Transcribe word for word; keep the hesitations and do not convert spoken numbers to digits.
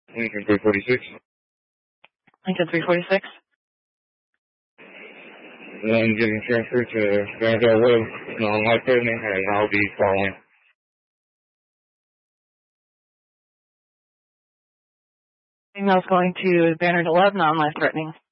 Lincoln three forty-six. Lincoln three forty-six. I'm getting transferred to Vanderbilt Webb, no, life threatening, and I'll be following. Signal's going to Banner to Love, non-life threatening.